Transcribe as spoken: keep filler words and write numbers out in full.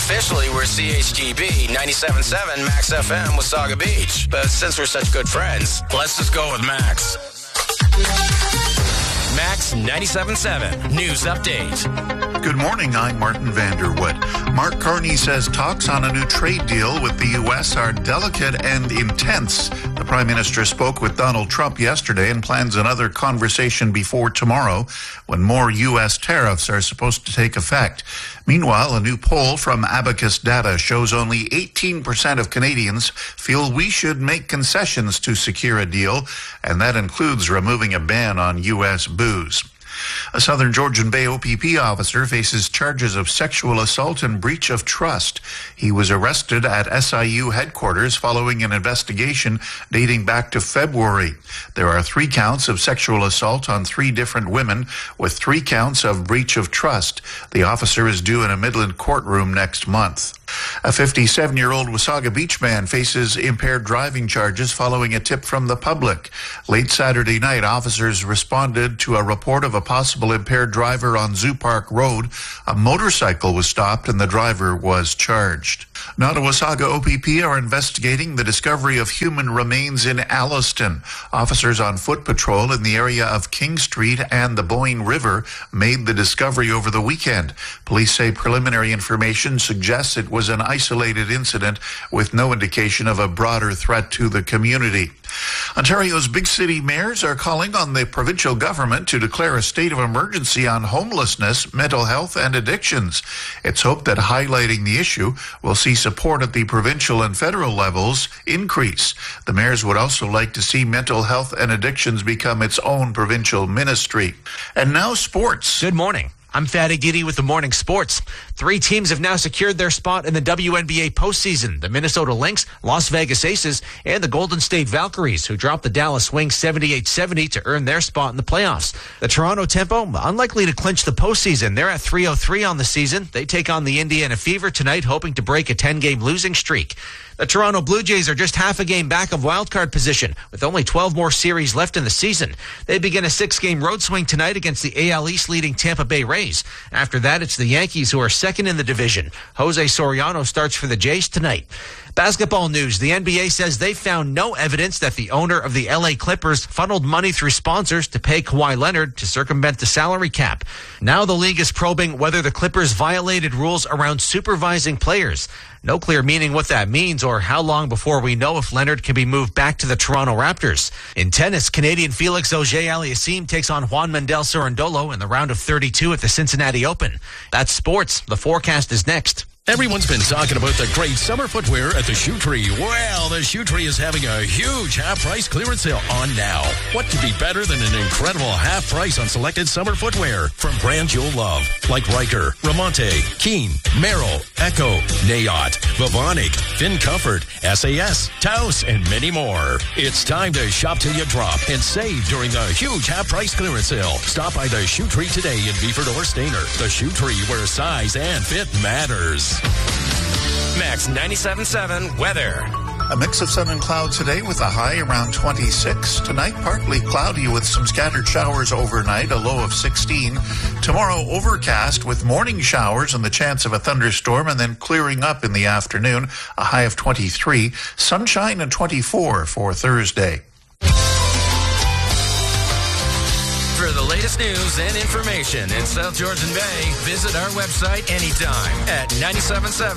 Unofficially, we're C H G B ninety-seven point seven Max F M Wasaga Beach. But since we're such good friends, let's just go with Max. Max ninety-seven point seven News Update. Good morning, I'm Martin Vanderwood. Mark Carney says talks on a new trade deal with the U S are delicate and intense. The Prime Minister spoke with Donald Trump yesterday and plans another conversation before tomorrow when more U S tariffs are supposed to take effect. Meanwhile, a new poll from Abacus Data shows only eighteen percent of Canadians feel we should make concessions to secure a deal, and that includes removing a ban on U S booze. A Southern Georgian Bay O P P officer faces charges of sexual assault and breach of trust. He was arrested at S I U headquarters following an investigation dating back to February. There are three counts of sexual assault on three different women, with three counts of breach of trust. The officer is due in a Midland courtroom next month. A fifty-seven-year-old Wasaga Beach man faces impaired driving charges following a tip from the public. Late Saturday night, officers responded to a report of a possible impaired driver on Zoo Park Road. A motorcycle was stopped and the driver was charged. Nottawasaga O P P are investigating the discovery of human remains in Alliston. Officers on foot patrol in the area of King Street and the Boyne River made the discovery over the weekend. Police say preliminary information suggests it was an isolated incident with no indication of a broader threat to the community. Ontario's big city mayors are calling on the provincial government to declare a state of emergency on homelessness, mental health, and addictions. It's hoped that highlighting the issue will see support at the provincial and federal levels increase. The mayors would also like to see mental health and addictions become its own provincial ministry. And now sports. Good morning. I'm Fatty Giddy with the Morning Sports. Three teams have now secured their spot in the W N B A postseason. The Minnesota Lynx, Las Vegas Aces, and the Golden State Valkyries, who dropped the Dallas Wings seventy-eight seventy to earn their spot in the playoffs. The Toronto Tempo, unlikely to clinch the postseason. They're at three oh three on the season. They take on the Indiana Fever tonight, hoping to break a ten-game losing streak. The Toronto Blue Jays are just half a game back of wildcard position, with only twelve more series left in the season. They begin a six-game road swing tonight against the A L East leading Tampa Bay Rays. After that, it's the Yankees who are second in the division. Jose Soriano starts for the Jays tonight. Basketball news. The N B A says they found no evidence that the owner of the L A Clippers funneled money through sponsors to pay Kawhi Leonard to circumvent the salary cap. Now the league is probing whether the Clippers violated rules around supervising players. No clear meaning what that means or how long before we know if Leonard can be moved back to the Toronto Raptors. In tennis, Canadian Felix Auger-Aliassime takes on Juan Mendel Cerundolo in the round of thirty-two at the Cincinnati Open. That's sports. The forecast is next. Everyone's been talking about the great summer footwear at the Shoe Tree. Well, the Shoe Tree is having a huge half-price clearance sale on now. What could be better than an incredible half price on selected summer footwear from brands you'll love, like Riker, Ramonte, Keen, Merrill, Echo, Nayot, Vivonic, Finn Comfort, S A S, Taos, and many more. It's time to shop till you drop and save during the huge half-price clearance sale. Stop by the Shoe Tree today in Beeford or Stainer. The Shoe Tree, where size and fit matters. Max ninety-seven point seven weather. A mix of sun and clouds today with a high around twenty-six. Tonight, partly cloudy with some scattered showers overnight, a low of sixteen. Tomorrow, overcast with morning showers and the chance of a thunderstorm, and then clearing up in the afternoon, a high of twenty-three. Sunshine and twenty-four for Thursday. For the latest news and information in South Georgian Bay, visit our website anytime at ninety-seven point seven